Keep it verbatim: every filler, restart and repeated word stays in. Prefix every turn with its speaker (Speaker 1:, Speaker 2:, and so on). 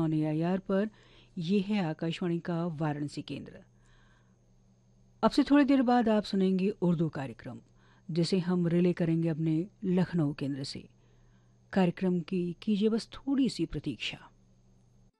Speaker 1: On A I R पर। यह है आकाशवाणी का वाराणसी केंद्र। अब से थोड़ी देर बाद आप सुनेंगे उर्दू कार्यक्रम, जिसे हम रिले करेंगे अपने लखनऊ केंद्र से। कार्यक्रम की कीजिए बस थोड़ी सी प्रतीक्षा।